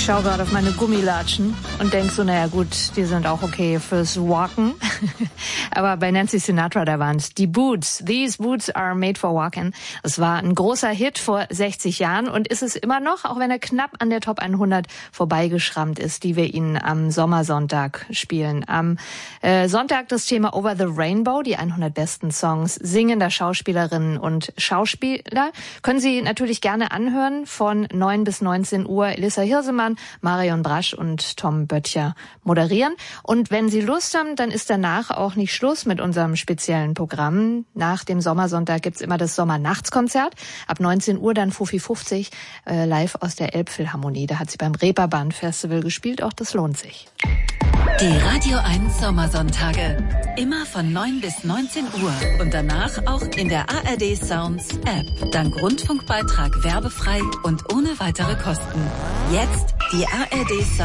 schaue gerade auf meine Gummilatschen und denke so, naja gut, die sind auch okay fürs Walken. Aber bei Nancy Sinatra, da waren es die Boots. These boots are made for walking. Das war ein großer Hit vor 60 Jahren und ist es immer noch, auch wenn er knapp an der Top 100 vorbeigeschrammt ist, die wir Ihnen am Sommersonntag spielen. Am Sonntag das Thema Over the Rainbow, die 100 besten Songs singender Schauspielerinnen und Schauspieler. Können Sie natürlich gerne anhören von 9 bis 19 Uhr. Elissa Hirsemann, Marion Brasch und Tom Böttcher moderieren. Und wenn Sie Lust haben, dann ist danach auch nicht Schluss mit unserem speziellen Programm. Nach dem Sommersonntag gibt's immer das Sommernachtskonzert. Ab 19 Uhr dann Fuffi 50 live aus der Elbphilharmonie. Da hat sie beim Reeperbahn Festival gespielt. Auch das lohnt sich. Die Radio 1 Sommersonntage. Immer von 9 bis 19 Uhr. Und danach auch in der ARD Sounds App. Dank Rundfunkbeitrag werbefrei und ohne weitere Kosten. Jetzt die ARD Sounds